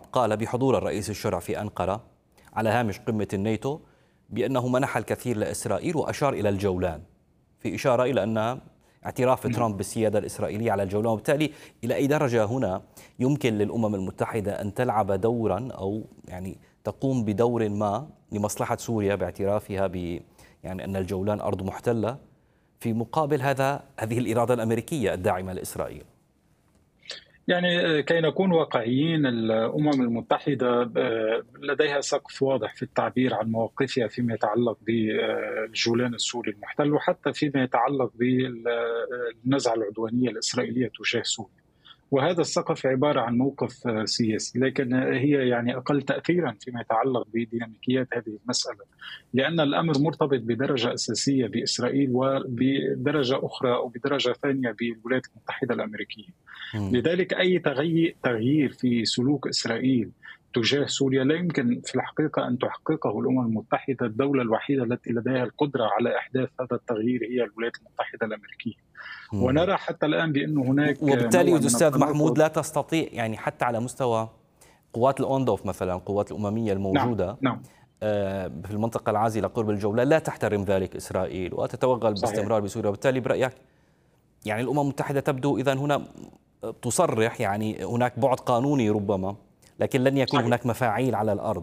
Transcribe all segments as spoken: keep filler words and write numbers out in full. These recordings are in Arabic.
قال بحضور الرئيس الشرع في أنقرة على هامش قمة الناتو بأنه منح الكثير لإسرائيل، وأشار إلى الجولان في إشارة إلى أن اعتراف ترامب بالسيادة الإسرائيلية على الجولان. وبالتالي إلى أي درجة هنا يمكن للأمم المتحدة أن تلعب دورا أو يعني تقوم بدور ما لمصلحة سوريا باعترافها ب يعني أن الجولان أرض محتلة في مقابل هذا هذه الإرادة الأمريكية الداعمة لإسرائيل؟ يعني كي نكون واقعيين، الأمم المتحدة لديها سقف واضح في التعبير عن مواقفها فيما يتعلق بالجولان السوري المحتل، وحتى فيما يتعلق بالنزعة العدوانية الإسرائيلية تجاه سوريا. وهذا السقف عبارة عن موقف سياسي، لكن هي يعني أقل تأثيرا فيما يتعلق بديناميكيات هذه المسألة، لأن الأمر مرتبط بدرجة أساسية بإسرائيل وبدرجة أخرى أو بدرجة ثانية بالولايات المتحدة الأمريكية. م. لذلك أي تغيير في سلوك إسرائيل تجاه سوريا لا يمكن في الحقيقة أن تحققه الأمم المتحدة. الدولة الوحيدة التي لديها القدرة على إحداث هذا التغيير هي الولايات المتحدة الأمريكية. مم. ونرى حتى الآن بأنه هناك، وبالتالي أستاذ محمود لا تستطيع يعني حتى على مستوى قوات الأوندوف مثلا، قوات الأممية الموجودة نعم. نعم. في المنطقة العازلة قرب الجولان، لا تحترم ذلك إسرائيل وتتوغل صحيح. باستمرار بسوريا. وبالتالي برأيك يعني الأمم المتحدة تبدو إذن هنا تصرح يعني هناك بعد قانوني ربما، لكن لن يكون صحيح. هناك مفاعيل على الأرض.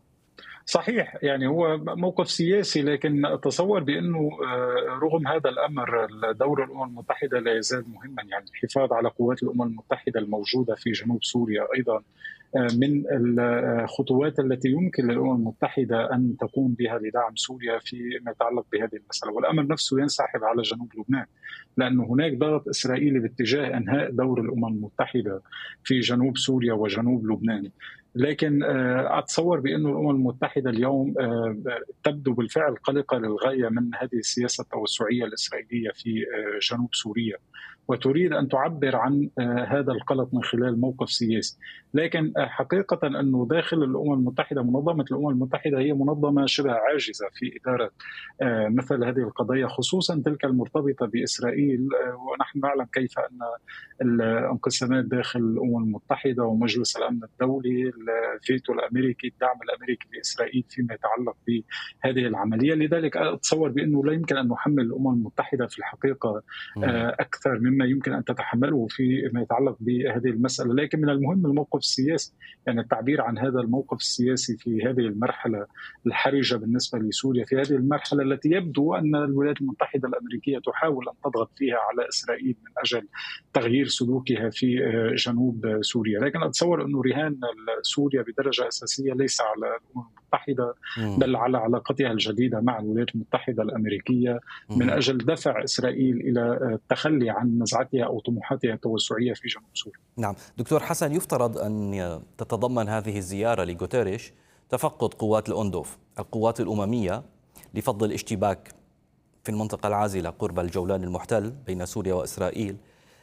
صحيح، يعني هو موقف سياسي، لكن أتصور بأنه رغم هذا الأمر دور الأمم المتحدة لا يزال مهما. يعني الحفاظ على قوات الأمم المتحدة الموجودة في جنوب سوريا أيضا من الخطوات التي يمكن للأمم المتحدة أن تقوم بها لدعم سوريا فيما يتعلق بهذه المسألة. والأمر نفسه ينسحب على جنوب لبنان، لأن هناك ضغط إسرائيلي باتجاه إنهاء دور الأمم المتحدة في جنوب سوريا وجنوب لبنان. لكن أتصور بأن الأمم المتحدة اليوم تبدو بالفعل قلقة للغاية من هذه السياسة التوسعية الإسرائيلية في جنوب سوريا، وتريد أن تعبر عن هذا القلق من خلال موقف سياسي. لكن حقيقة أنه داخل الأمم المتحدة، منظمة الأمم المتحدة هي منظمة شبه عاجزة في إدارة مثل هذه القضايا، خصوصا تلك المرتبطة بإسرائيل. ونحن نعلم كيف أن الانقسامات داخل الأمم المتحدة ومجلس الأمن الدولي، الفيتو الأمريكي، الدعم الأمريكي لإسرائيل فيما يتعلق بهذه العملية. لذلك أتصور بأنه لا يمكن أن نحمل الأمم المتحدة في الحقيقة أكثر مما يمكن أن تتحمله فيما يتعلق بهذه المسألة. لكن من المهم الموقف السياسي، يعني التعبير عن هذا الموقف السياسي في هذه المرحلة الحرجة بالنسبة لسوريا، في هذه المرحلة التي يبدو أن الولايات المتحدة الأمريكية تحاول أن تضغط فيها على إسرائيل من أجل تغيير سلوكها في جنوب سوريا. لكن أتصور أنه رهان سوريا بدرجة أساسية ليس على الأمم المتحدة بل على علاقتها الجديدة مع الولايات المتحدة الأمريكية من أجل دفع إسرائيل إلى التخلي عن نزعتها أو طموحاتها التوسعية في جنوب سوريا. نعم دكتور حسن، يفترض أن تتضمن هذه الزيارة لغوتيريش تفقد قوات الأوندوف القوات الأممية لفض الاشتباك في المنطقة العازلة قرب الجولان المحتل بين سوريا وإسرائيل.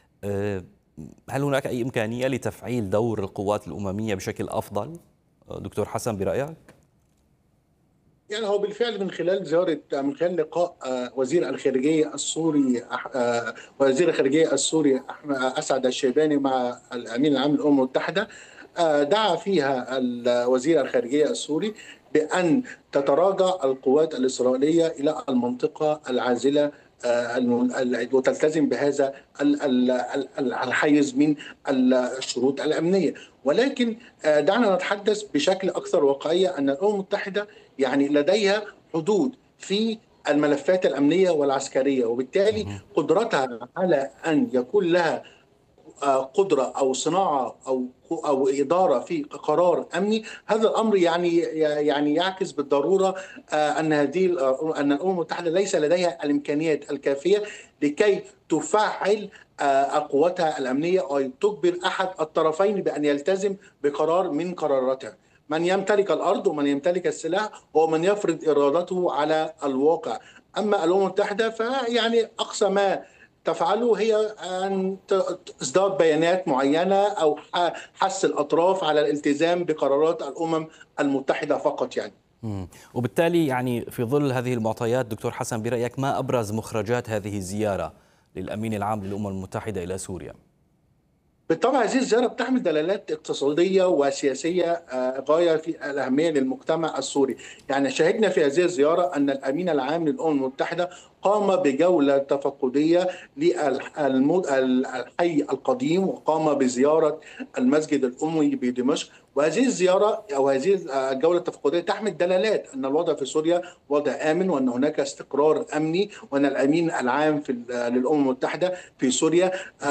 هل هناك أي إمكانية لتفعيل دور القوات الأممية بشكل أفضل دكتور حسن برأيك؟ يعني هو بالفعل من خلال زيارة من خلال لقاء وزير الخارجية السوري وزير الخارجية السوري أسعد الشيباني مع الأمين العام للأمم المتحدة، دعا فيها وزير الخارجية السوري بأن تتراجع القوات الإسرائيلية إلى المنطقة العازلة وتلتزم بهذا الحيز من الشروط الأمنية. ولكن دعنا نتحدث بشكل أكثر واقعية أن الأمم المتحدة يعني لديها حدود في الملفات الأمنية والعسكرية، وبالتالي قدرتها على أن يكون لها قدرة أو صناعة أو أو إدارة في قرار أمني، هذا الأمر يعني يعني يعكس بالضرورة أن هذه أن الأمم المتحدة ليس لديها الإمكانيات الكافية لكي تفعل قوتها الأمنية أو تجبر أحد الطرفين بأن يلتزم بقرار من قراراتها. من يمتلك الأرض ومن يمتلك السلاح هو من يفرض إرادته على الواقع. أما الأمم المتحدة فيعني أقصى ما تفعله هي أن إصدار بيانات معينة أو حث الأطراف على الالتزام بقرارات الأمم المتحدة فقط. يعني مم. وبالتالي يعني في ظل هذه المعطيات دكتور حسن برأيك ما أبرز مخرجات هذه الزيارة للأمين العام للأمم المتحدة إلى سوريا؟ بالطبع هذه الزيارة بتحمل دلالات اقتصادية وسياسية غاية في الأهمية للمجتمع السوري. يعني شهدنا في هذه الزيارة أن الأمين العام للأمم المتحدة قام بجولة تفقدية للحي القديم، وقام بزيارة المسجد الأموي بدمشق. وهذه الزيارة أو هذه الجولة التفقدية تحمل دلالات أن الوضع في سوريا وضع آمن، وأن هناك استقرار أمني، وأن الأمين العام في للأمم المتحدة في سوريا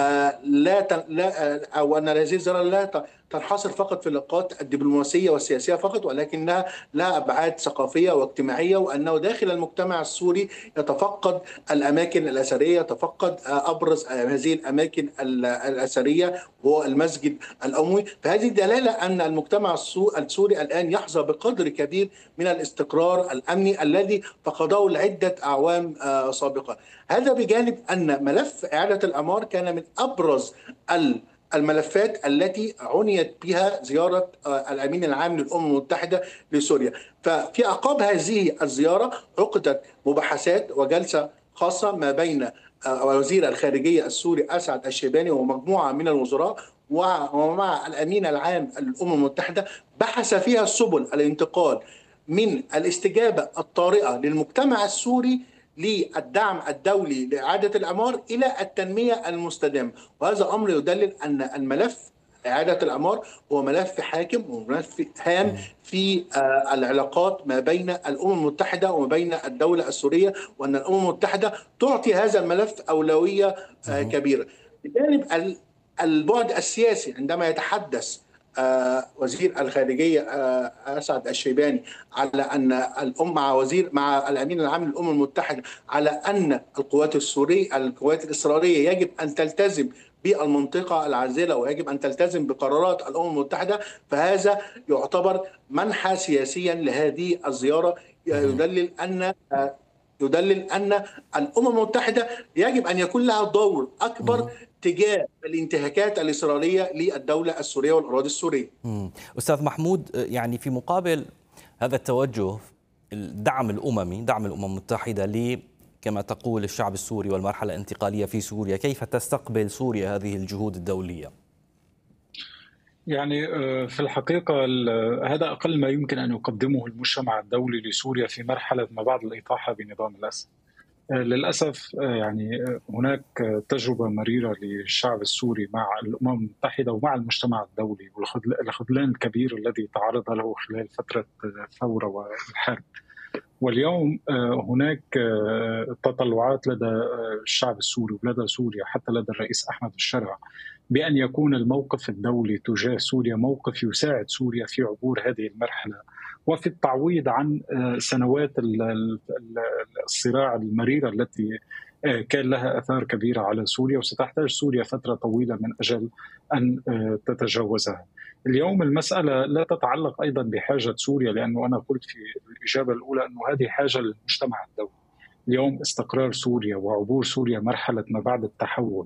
لا لا أو أن هذه الزيارة لا تنحصر فقط في اللقاءات الدبلوماسية والسياسية فقط، ولكنها لها أبعاد ثقافية واجتماعية، وأنه داخل المجتمع السوري يتفقد الأماكن الأثرية، يتفقد أبرز هذه الأماكن الأثرية وهو المسجد الأموي. فهذه دلالة أن المجتمع السوري الآن يحظى بقدر كبير من الاستقرار الأمني الذي فقده لعدة أعوام سابقة. هذا بجانب أن ملف إعادة الأعمار كان من أبرز الملفات التي عنيت بها زيارة الأمين العام للأمم المتحدة لسوريا. ففي أعقاب هذه الزيارة عقدت مباحثات وجلسة خاصة ما بين وزير الخارجية السوري أسعد الشيباني ومجموعة من الوزراء ومع الأمين العام للأمم المتحدة، بحث فيها سبل الانتقال من الاستجابة الطارئة للمجتمع السوري للدعم الدولي لإعادة الأعمار إلى التنمية المستدامة. وهذا أمر يدلل أن الملف إعادة الأعمار هو ملف حاكم وملف هام في العلاقات ما بين الأمم المتحدة وما بين الدولة السورية، وأن الأمم المتحدة تعطي هذا الملف أولوية كبيرة. بجانب البعد السياسي، عندما يتحدث وزير الخارجية أسعد الشيباني على أن الأم مع وزير مع الأمين العام للأمم المتحدة على أن القوات السورية القوات الإسرائيلية يجب أن تلتزم بالمنطقة العازلة ويجب أن تلتزم بقرارات الأمم المتحدة، فهذا يعتبر منحى سياسيا لهذه الزيارة، يدلل أن يدلل أن الأمم المتحدة يجب أن يكون لها دور أكبر تجاه الانتهاكات الإسرائيلية للدولة السورية والأراضي السورية. أستاذ محمود، يعني في مقابل هذا التوجه الدعم الأممي دعم الأمم المتحدة ل كما تقول الشعب السوري والمرحلة الانتقالية في سوريا، كيف تستقبل سوريا هذه الجهود الدولية؟ يعني في الحقيقة هذا أقل ما يمكن أن يقدمه المجتمع الدولي لسوريا في مرحلة ما بعد الإطاحة بنظام الأسد. للأسف يعني هناك تجربة مريرة للشعب السوري مع الأمم المتحدة ومع المجتمع الدولي، والخذلان الكبير الذي تعرض له خلال فترة الثورة والحرب. واليوم هناك تطلعات لدى الشعب السوري ولدى سوريا حتى لدى الرئيس أحمد الشرع بأن يكون الموقف الدولي تجاه سوريا موقف يساعد سوريا في عبور هذه المرحلة وفي التعويض عن سنوات الصراع المريرة التي كان لها آثار كبيرة على سوريا، وستحتاج سوريا فترة طويلة من أجل أن تتجاوزها. اليوم المسألة لا تتعلق أيضا بحاجة سوريا، لأنه أنا قلت في الإجابة الأولى أنه هذه حاجة للمجتمع الدولي. اليوم استقرار سوريا وعبور سوريا مرحلة ما بعد التحول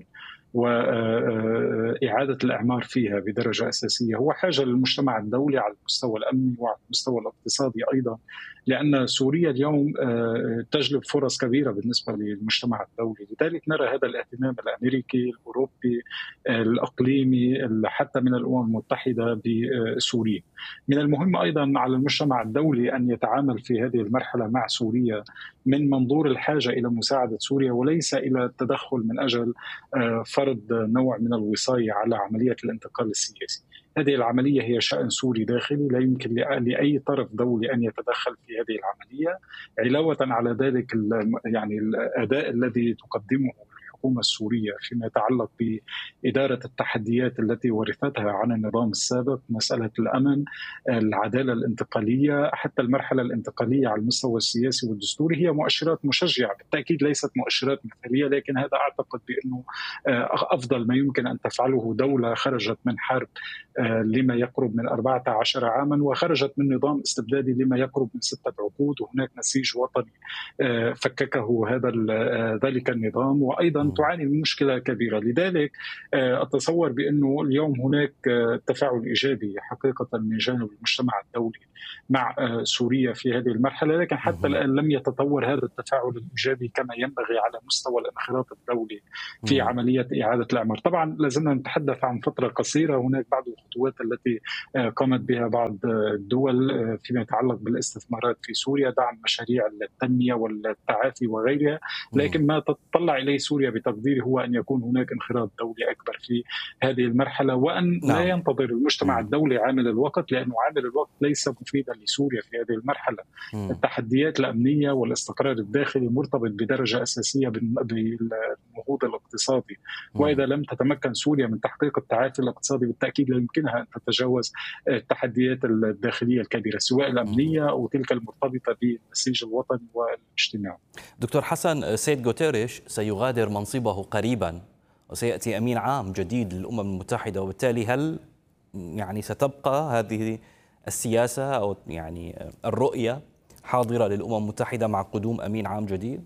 وإعادة الإعمار فيها بدرجة أساسية هو حاجة للمجتمع الدولي على المستوى الأمني وعلى المستوى الاقتصادي أيضا، لأن سوريا اليوم تجلب فرص كبيرة بالنسبة للمجتمع الدولي. لذلك نرى هذا الاهتمام الأمريكي الأوروبي الأقليمي حتى من الأمم المتحدة بسوريا. من المهم أيضا على المجتمع الدولي أن يتعامل في هذه المرحلة مع سوريا من منظور الحاجة إلى مساعدة سوريا وليس إلى التدخل من أجل فرض نوع من الوصاية على عملية الانتقال السياسي. هذه العملية هي شأن سوري داخلي، لا يمكن لأي طرف دولي أن يتدخل في هذه العملية. علاوة على ذلك يعني الأداء الذي تقدمه الحكومة السورية فيما يتعلق بإدارة التحديات التي ورثتها عن النظام السابق، مسألة الأمن، العدالة الانتقالية، حتى المرحلة الانتقالية على المستوى السياسي والدستوري، هي مؤشرات مشجعة. بالتأكيد ليست مؤشرات مثالية، لكن هذا أعتقد بأنه أفضل ما يمكن أن تفعله دولة خرجت من حرب لما يقرب من أربعة عشر عاما وخرجت من نظام استبدادي لما يقرب من ستة عقود، وهناك نسيج وطني فككه هذا ذلك النظام، وأيضا أن تعاني من مشكلة كبيرة. لذلك أتصور بأنه اليوم هناك تفاعل إيجابي حقيقة من جانب المجتمع الدولي مع سوريا في هذه المرحلة، لكن حتى الآن لم يتطور هذا التفاعل الإيجابي كما ينبغي على مستوى الانخراط الدولي في عملية إعادة الإعمار. طبعا لازلنا نتحدث عن فترة قصيرة، هناك بعض الخطوات التي قامت بها بعض الدول فيما يتعلق بالاستثمارات في سوريا، دعم مشاريع التنمية والتعافي وغيرها، لكن ما تتطلع إليه سوريا بتقديري هو أن يكون هناك انخراط دولي أكبر في هذه المرحلة، وأن لا ينتظر المجتمع الدولي عامل الوقت، لأنه عامل الوقت ليس مفيدا لسوريا في هذه المرحلة. التحديات الأمنية والاستقرار الداخلي مرتبط بدرجة أساسية بالنهوض الاقتصادي، وإذا لم تتمكن سوريا من تحقيق التعافي الاقتصادي بالتأكيد لا يمكنها أن تتجاوز التحديات الداخلية الكبيرة سواء الأمنية أو تلك المرتبطة بالنسيج الوطني والاجتماعي. دكتور حسن، سيد غوتيريش سيغادر منصبه قريبا وسيأتي أمين عام جديد للأمم المتحدة، وبالتالي هل يعني ستبقى هذه السياسة أو يعني الرؤية حاضرة للأمم المتحدة مع قدوم أمين عام جديد؟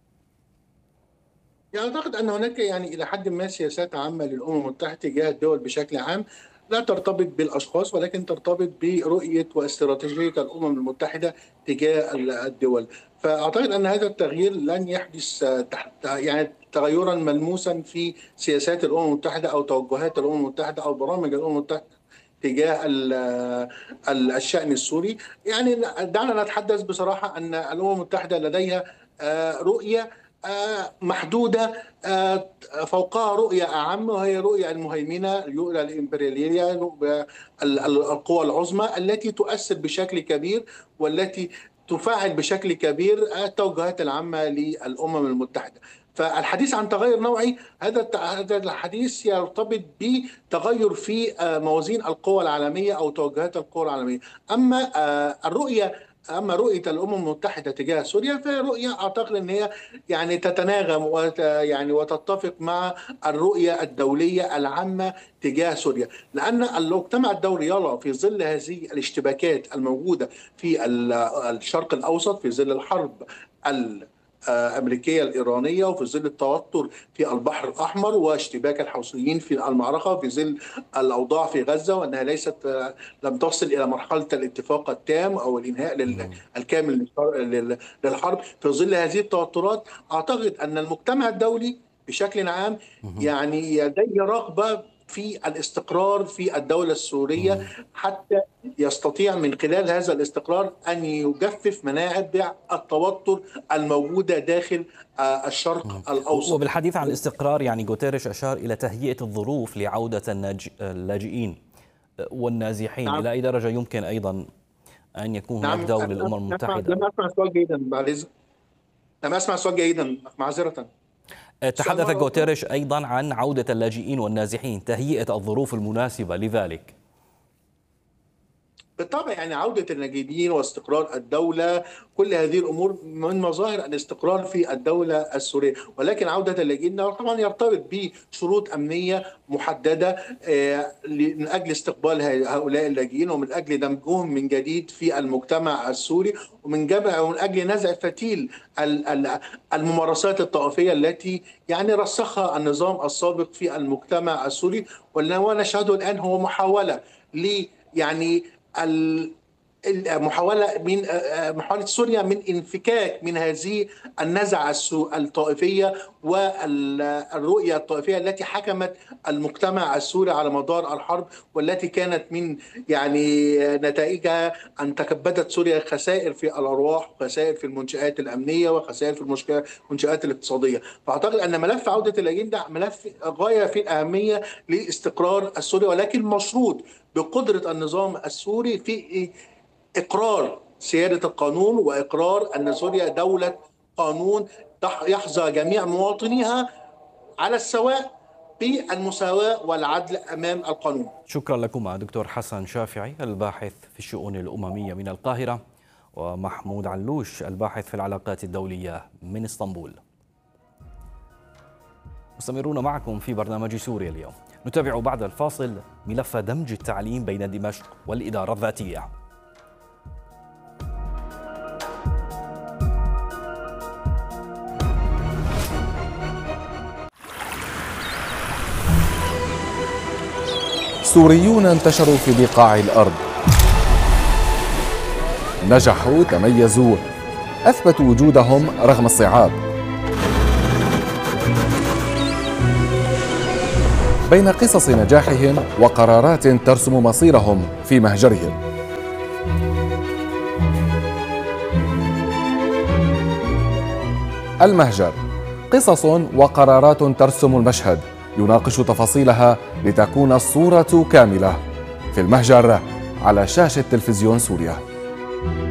يعني أعتقد أن هناك يعني إلى حد ما سياسات عامة للأمم المتحدة تجاه الدول بشكل عام لا ترتبط بالأشخاص، ولكن ترتبط برؤية واستراتيجية الأمم المتحدة تجاه الدول. فأعتقد أن هذا التغيير لن يحدث تحت يعني تغيرا ملموسا في سياسات الأمم المتحدة أو توجهات الأمم المتحدة أو برامج الأمم المتحدة تجاه الشأن السوري. يعني دعنا نتحدث بصراحة أن الأمم المتحدة لديها رؤية محدودة، فوقها رؤية أعم وهي رؤية المهيمنة، الرؤية الإمبريالية، القوى العظمى التي تؤثر بشكل كبير والتي تفعل بشكل كبير التوجهات العامة للأمم المتحدة. فالحديث عن تغير نوعي هذا هذا الحديث يرتبط بتغير في موازين القوى العالمية أو توجهات القوى العالمية. أما الرؤية أما رؤية الأمم المتحدة تجاه سوريا فهي رؤية أعتقد أن هي يعني تتناغم وت يعني وتتفق مع الرؤية الدولية العامة تجاه سوريا، لأن المجتمع الدولي يرى في ظل هذه الاشتباكات الموجودة في الشرق الأوسط، في ظل الحرب الأمريكية الإيرانية، وفي ظل التوتر في البحر الأحمر واشتباك الحوثيين في المعركة، وفي ظل الأوضاع في غزة وأنها ليست لم تصل إلى مرحلة الاتفاق التام أو الإنهاء الكامل للحرب. في ظل هذه التوترات أعتقد أن المجتمع الدولي بشكل عام يعني لديه رغبة في الاستقرار في الدولة السورية حتى يستطيع من خلال هذا الاستقرار أن يجفف مناعب التوتر الموجودة داخل الشرق الأوسط. وبالحديث عن الاستقرار يعني غوتيريش أشار إلى تهيئة الظروف لعودة اللاجئين والنازحين. نعم. إلى أي درجة يمكن أيضا أن يكون هناك دور للأمم المتحدة؟ لم أسمع السؤال جيدا بعد لم أسمع السؤال جيدا معذرة. تحدث غوتيريش أيضا عن عودة اللاجئين والنازحين، تهيئة الظروف المناسبة لذلك. بالطبع يعني عودة اللاجئين واستقرار الدولة، كل هذه الأمور من مظاهر الاستقرار في الدولة السورية، ولكن عودة اللاجئين طبعا يرتبط بشروط أمنية محددة من أجل استقبال هؤلاء اللاجئين ومن أجل دمجهم من جديد في المجتمع السوري، ومن جمع ومن أجل نزع فتيل الممارسات الطائفية التي يعني رسخها النظام السابق في المجتمع السوري. ونشهده الآن هو محاولة ل يعني المحاولة من محاولة سوريا من انفكاك من هذه النزعة الطائفية والرؤية الطائفية التي حكمت المجتمع السوري على مدار الحرب، والتي كانت من يعني نتائجها أن تكبدت سوريا خسائر في الأرواح وخسائر في المنشآت الأمنية وخسائر في المنشآت الاقتصادية. فأعتقد أن ملف عودة اللاجئين ده ملف غاية في الأهمية لاستقرار السوري، ولكن مشروط بقدرة النظام السوري في إقرار سيادة القانون وإقرار أن سوريا دولة قانون يحظى جميع مواطنيها على السواء بالمساواة والعدل أمام القانون. شكرا لكم دكتور حسن شافعي الباحث في الشؤون الأممية من القاهرة، ومحمود علوش الباحث في العلاقات الدولية من اسطنبول. مستمرون معكم في برنامج سوريا اليوم. نتابع بعد الفاصل ملف دمج التعليم بين دمشق والإدارة الذاتية. سوريون انتشروا في بقاع الأرض، نجحوا، تميزوا، أثبتوا وجودهم رغم الصعاب. بين قصص نجاحهم وقرارات ترسم مصيرهم في مهجرهم. المهجر، قصص وقرارات ترسم المشهد، يناقش تفاصيلها لتكون الصورة كاملة. في المهجر على شاشة تلفزيون سوريا.